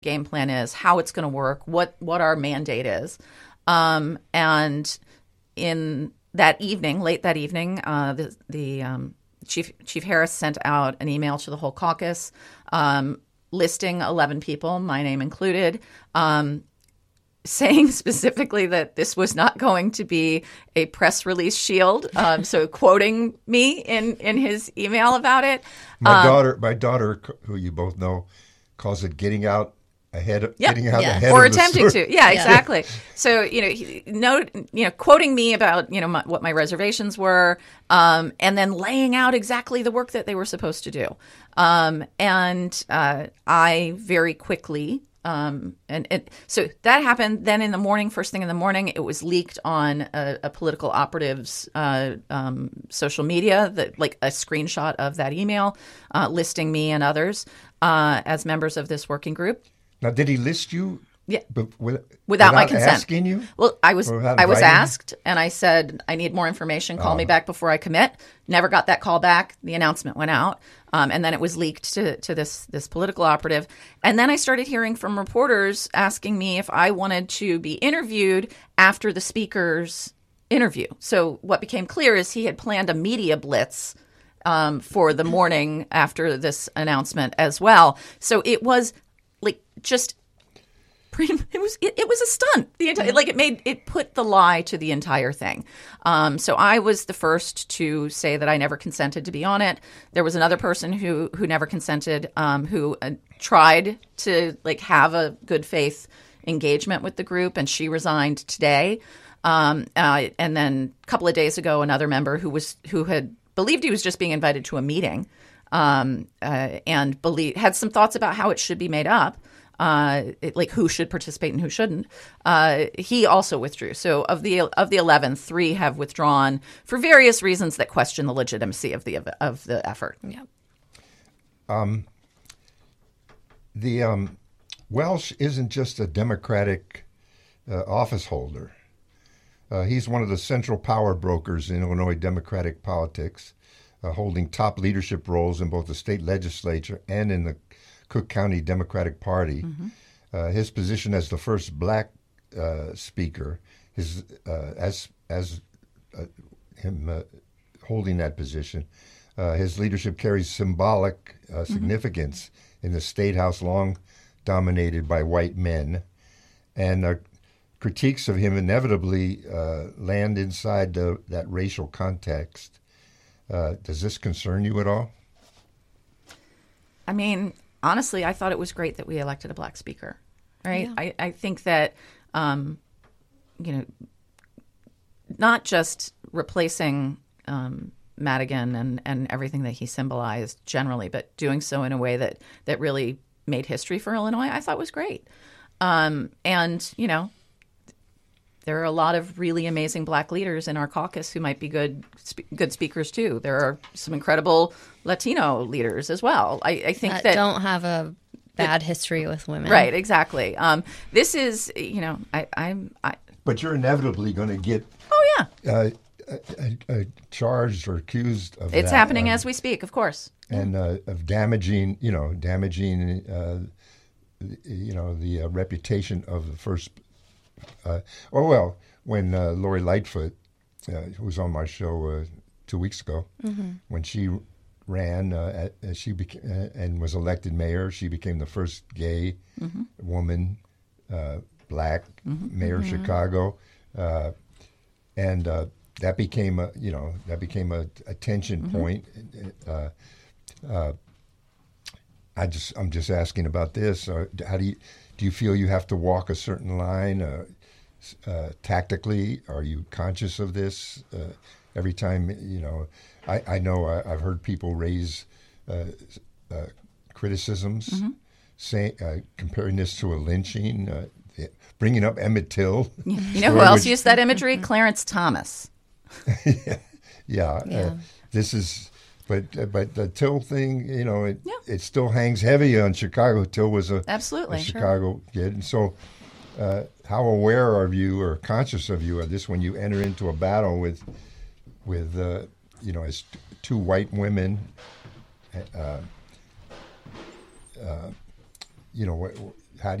game plan is, how it's going to work, what our mandate is. And in that evening, late that evening, the Chief Harris sent out an email to the whole caucus listing 11 people, my name included, saying specifically that this was not going to be a press release shield. So quoting me in his email about it. My daughter, who you both know, calls it getting out ahead of or attempting to. Yeah, exactly. So, quoting me about, what my reservations were, and then laying out exactly the work that they were supposed to do. And I very quickly, so that happened. Then in the morning, first thing in the morning, it was leaked on a political operative's social media, that like a screenshot of that email listing me and others as members of this working group. Now, did he list you? Yeah, without my consent. Asking you? Well, I was asked, and I said, I need more information. Call me back before I commit. Never got that call back. The announcement went out, and then it was leaked to this political operative. And then I started hearing from reporters asking me if I wanted to be interviewed after the speaker's interview. So what became clear is he had planned a media blitz for the morning after this announcement as well. So it was just pretty. It was a stunt. The entire it put the lie to the entire thing. So I was the first to say that I never consented to be on it. There was another person who never consented, who tried to have a good faith engagement with the group, and she resigned today. And then a couple of days ago, another member who had believed he was just being invited to a meeting, and had some thoughts about how it should be made up. Who should participate and who shouldn't. He also withdrew. So of the 11, 3 have withdrawn for various reasons that question the legitimacy of the effort. Yeah. Welsh isn't just a Democratic office holder. He's one of the central power brokers in Illinois Democratic politics, holding top leadership roles in both the state legislature and in the Cook County Democratic Party. Mm-hmm. His position as the first black speaker, him holding that position, his leadership carries symbolic significance in the state house long dominated by white men, and critiques of him inevitably land inside that racial context. Does this concern you at all? I mean, honestly, I thought it was great that we elected a black speaker, right? Yeah. I think that, not just replacing Madigan and everything that he symbolized generally, but doing so in a way that really made history for Illinois, I thought was great. There are a lot of really amazing black leaders in our caucus who might be good speakers too. There are some incredible Latino leaders as well. I think that don't have a bad history with women. Right, exactly. This is, But you're inevitably going to get. Oh yeah. Charged or accused of. It's happening as we speak, of course. And of damaging the reputation of the first. When Lori Lightfoot, who was on my show 2 weeks ago, when she ran, and was elected mayor, she became the first gay woman, black mayor of Chicago, and that became a tension point. I'm just asking about this. How do you feel you have to walk a certain line tactically? Are you conscious of this every time? I know I've heard people raise criticisms, comparing this to a lynching, bringing up Emmett Till. You know who else used that imagery? Clarence Thomas. Yeah. This is. But the Till thing, it still hangs heavy on Chicago. Till was a Chicago kid. And so how aware are you or conscious of you of this when you enter into a battle with as two white women,